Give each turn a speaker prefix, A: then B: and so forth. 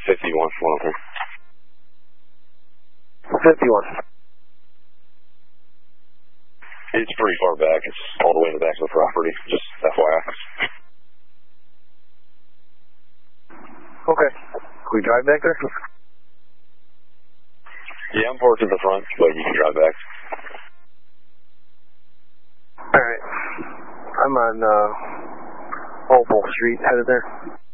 A: 51, 103.
B: 51.
A: It's pretty far back. It's all the way in the back of the property. Just FYI.
B: Okay. Can we drive back there?
A: Yeah, I'm parked at the front, but you can drive back.
B: Alright. I'm on Opal Street, headed there.